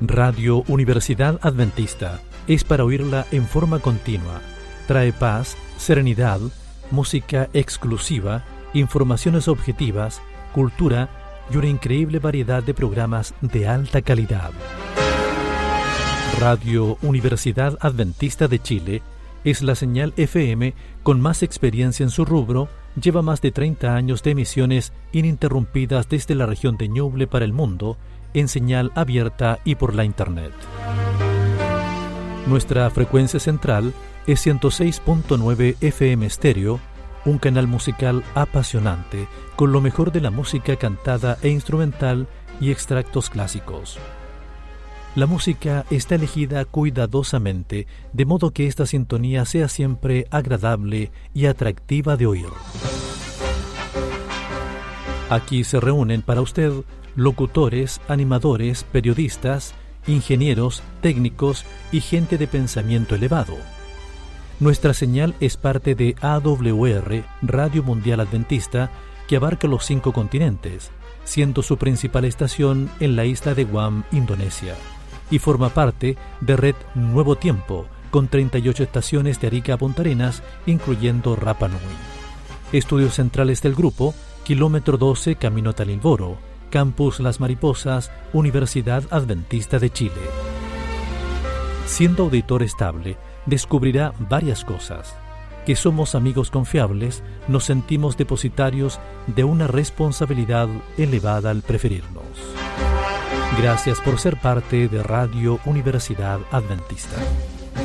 Radio Universidad Adventista es para oírla en forma continua. Trae paz, serenidad, música exclusiva, informaciones objetivas, cultura y una increíble variedad de programas de alta calidad. Radio Universidad Adventista de Chile es la señal FM con más experiencia en su rubro. Lleva más de 30 años de emisiones ininterrumpidas desde la región de Ñuble para el mundo, en señal abierta y por la Internet. Nuestra frecuencia central es 106.9 FM estéreo, un canal musical apasionante, con lo mejor de la música cantada e instrumental y extractos clásicos. La música está elegida cuidadosamente, de modo que esta sintonía sea siempre agradable y atractiva de oír. Aquí se reúnen para usted locutores, animadores, periodistas, ingenieros, técnicos y gente de pensamiento elevado. Nuestra señal es parte de AWR, Radio Mundial Adventista, que abarca los 5 continentes, siendo su principal estación en la isla de Guam, Indonesia, y forma parte de Red Nuevo Tiempo, con 38 estaciones de Arica a Punta Arenas, incluyendo Rapa Nui. Estudios centrales del grupo, Kilómetro 12, Camino Talilboro, Campus Las Mariposas, Universidad Adventista de Chile. Siendo auditor estable, descubrirá varias cosas: que somos amigos confiables, nos sentimos depositarios de una responsabilidad elevada al preferirnos. Gracias por ser parte de Radio Universidad Adventista.